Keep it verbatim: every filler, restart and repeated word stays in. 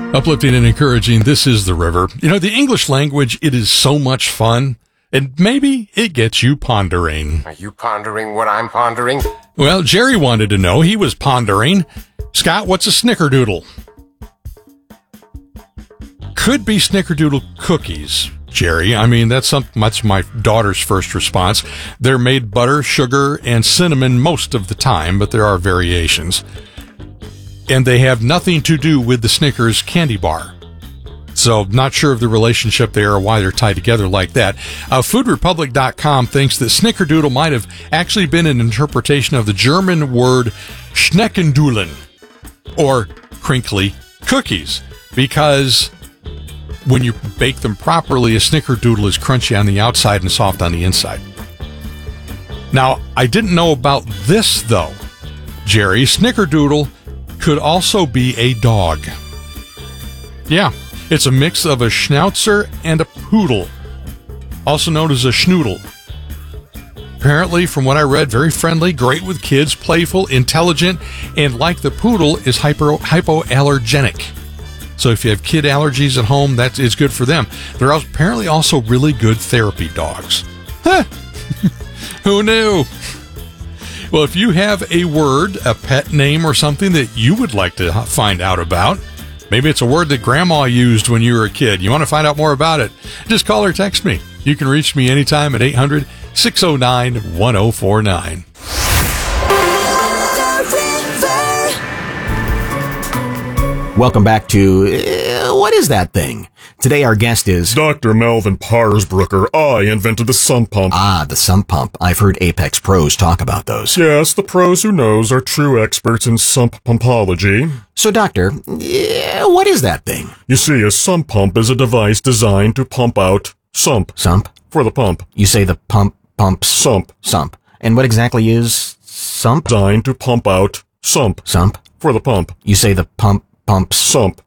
Uplifting and encouraging, this is the river. You know, the English language, it is so much fun, and maybe it gets you pondering. Are you pondering what I'm pondering? Well, Jerry wanted to know. He was pondering. Scott, what's a snickerdoodle? Could be snickerdoodle cookies, Jerry. I mean, that's something, that's my daughter's first response. They're made butter, sugar, and cinnamon most of the time, but there are variations. And they have nothing to do with the Snickers candy bar. So, not sure of the relationship there or why they're tied together like that. Uh, Food Republic dot com thinks that Snickerdoodle might have actually been an interpretation of the German word Schneckendulen, or crinkly cookies, because when you bake them properly, a Snickerdoodle is crunchy on the outside and soft on the inside. Now, I didn't know about this, though, Jerry. Snickerdoodle could also be a dog. Yeah, it's a mix of a schnauzer and a poodle, also known as a schnoodle. Apparently, from what I read, very friendly, great with kids, playful, intelligent, and like the poodle, is hyper, hypoallergenic. So if you have kid allergies at home, that is good for them. They're apparently also really good therapy dogs. Huh. Who knew? Well, if you have a word, a pet name, or something that you would like to find out about, maybe it's a word that Grandma used when you were a kid, you want to find out more about it, just call or text me. You can reach me anytime at eight hundred, six oh nine, one oh four nine. Welcome back to uh, What is That Thing? Today our guest is Doctor Melvin Parsbrucker. I invented the sump pump. Ah, the sump pump. I've heard Apex pros talk about those. Yes, the pros who knows are true experts in sump pumpology. So, Doctor, uh, what is that thing? You see, a sump pump is a device designed to pump out sump. Sump? For the pump. You say the pump pumps Sump. Sump. And what exactly is sump? Designed to pump out sump. Sump? For the pump. You say the pump pumps Sump.